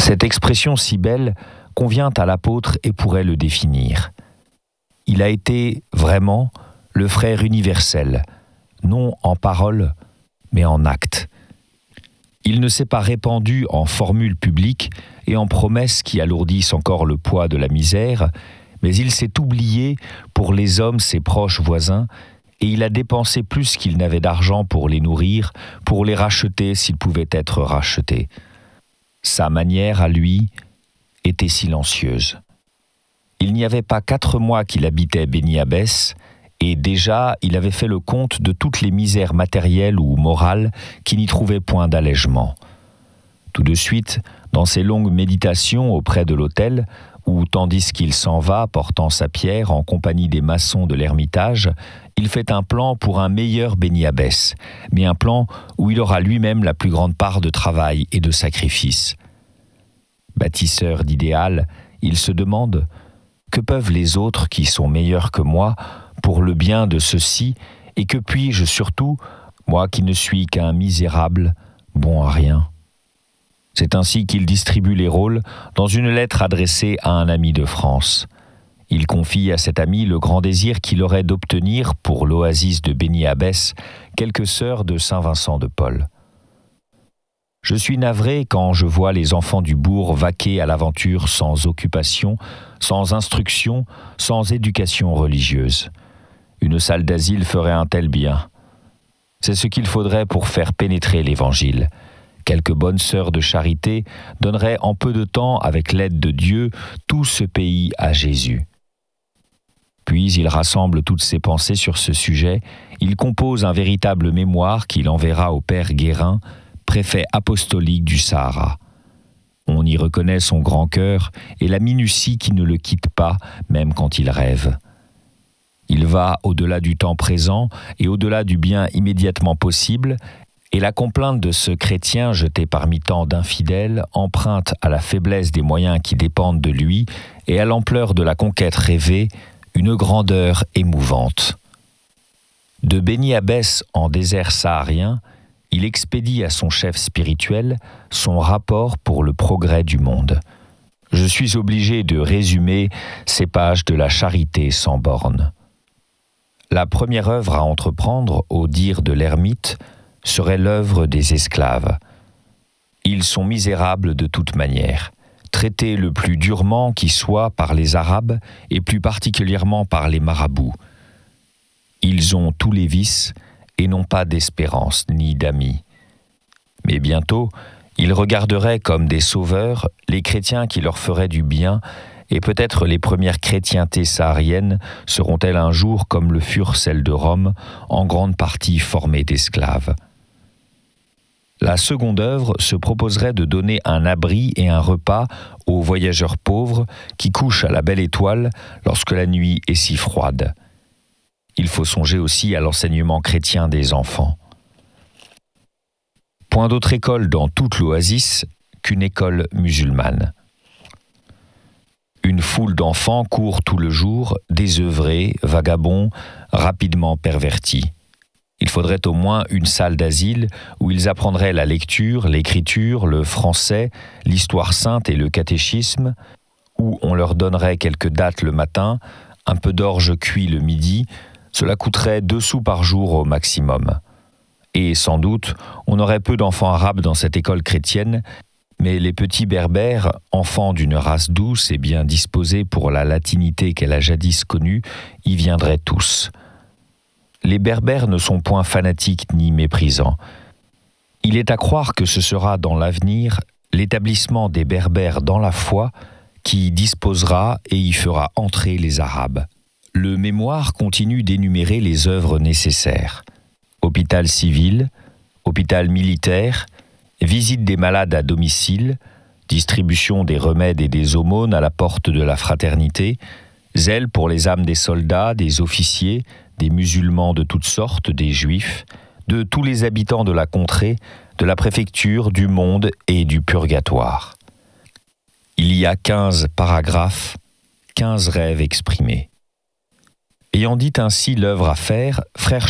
Cette expression si belle convient à l'apôtre et pourrait le définir. Il a été vraiment le frère universel, non en parole, mais en acte. Il ne s'est pas répandu en formules publiques et en promesses qui alourdissent encore le poids de la misère, mais il s'est oublié pour les hommes, ses proches voisins, et il a dépensé plus qu'il n'avait d'argent pour les nourrir, pour les racheter s'ils pouvaient être rachetés. Sa manière, à lui, était silencieuse. Il n'y avait pas 4 mois qu'il habitait Béni-Abbès, et déjà il avait fait le compte de toutes les misères matérielles ou morales qui n'y trouvaient point d'allègement. Tout de suite, dans ses longues méditations auprès de l'autel, où tandis qu'il s'en va portant sa pierre en compagnie des maçons de l'Ermitage, il fait un plan pour un meilleur Béni-Abbès, mais un plan où il aura lui-même la plus grande part de travail et de sacrifice. Bâtisseur d'idéal, il se demande « Que peuvent les autres qui sont meilleurs que moi pour le bien de ceux-ci, et que puis-je surtout, moi qui ne suis qu'un misérable, bon à rien ?» C'est ainsi qu'il distribue les rôles dans une lettre adressée à un ami de France. Il confie à cet ami le grand désir qu'il aurait d'obtenir pour l'oasis de Béni-Abbès quelques sœurs de Saint-Vincent de Paul. Je suis navré quand je vois les enfants du bourg vaquer à l'aventure sans occupation, sans instruction, sans éducation religieuse. Une salle d'asile ferait un tel bien. C'est ce qu'il faudrait pour faire pénétrer l'Évangile. Quelques bonnes sœurs de charité donneraient en peu de temps, avec l'aide de Dieu, tout ce pays à Jésus. Puis il rassemble toutes ses pensées sur ce sujet, il compose un véritable mémoire qu'il enverra au père Guérin, préfet apostolique du Sahara. On y reconnaît son grand cœur et la minutie qui ne le quitte pas, même quand il rêve. Il va au-delà du temps présent et au-delà du bien immédiatement possible, et la complainte de ce chrétien jeté parmi tant d'infidèles emprunte à la faiblesse des moyens qui dépendent de lui et à l'ampleur de la conquête rêvée une grandeur émouvante. De Béni-Abbès en désert saharien, il expédie à son chef spirituel son rapport pour le progrès du monde. Je suis obligé de résumer ces pages de la charité sans bornes. La première œuvre à entreprendre, au dire de l'ermite, serait l'œuvre des esclaves. Ils sont misérables de toute manière, traités le plus durement qui soit par les Arabes et plus particulièrement par les marabouts. Ils ont tous les vices et n'ont pas d'espérance ni d'amis. Mais bientôt, ils regarderaient comme des sauveurs les chrétiens qui leur feraient du bien, et peut-être les premières chrétientés sahariennes seront-elles un jour comme le furent celles de Rome, en grande partie formées d'esclaves. La seconde œuvre se proposerait de donner un abri et un repas aux voyageurs pauvres qui couchent à la belle étoile lorsque la nuit est si froide. Il faut songer aussi à l'enseignement chrétien des enfants. Point d'autre école dans toute l'oasis qu'une école musulmane. Une foule d'enfants court tout le jour, désœuvrés, vagabonds, rapidement pervertis. Il faudrait au moins une salle d'asile où ils apprendraient la lecture, l'écriture, le français, l'histoire sainte et le catéchisme, où on leur donnerait quelques dattes le matin, un peu d'orge cuit le midi. Cela coûterait 2 sous par jour au maximum. Et sans doute, on aurait peu d'enfants arabes dans cette école chrétienne, mais les petits berbères, enfants d'une race douce et bien disposés pour la latinité qu'elle a jadis connue, y viendraient tous. Les berbères ne sont point fanatiques ni méprisants. Il est à croire que ce sera dans l'avenir l'établissement des berbères dans la foi qui disposera et y fera entrer les Arabes. Le mémoire continue d'énumérer les œuvres nécessaires. Hôpital civil, hôpital militaire, visite des malades à domicile, distribution des remèdes et des aumônes à la porte de la fraternité, zèle pour les âmes des soldats, des officiers, des musulmans de toutes sortes, des juifs, de tous les habitants de la contrée, de la préfecture, du monde et du purgatoire. Il y a 15 paragraphes, 15 rêves exprimés. Ayant dit ainsi l'œuvre à faire, frère